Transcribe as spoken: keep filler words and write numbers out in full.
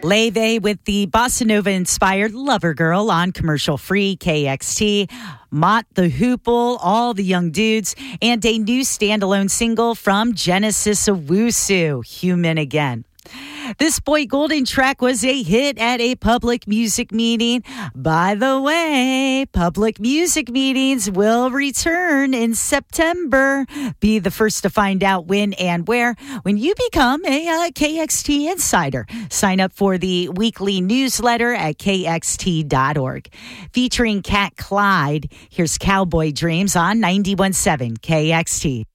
Leve with the Bossa Nova-inspired Lover Girl on commercial-free K X T. Mott the Hoople, All the Young Dudes, and a new standalone single from Genesis Owusu, Human Again. This Boy Golden track was a hit at a public music meeting. By the way, public music meetings will return in September. Be the first to find out when and where when you become a uh, K X T insider. Sign up for the weekly newsletter at K X T dot org. Featuring Cat Clyde, here's Cowboy Dreams on ninety-one point seven K X T.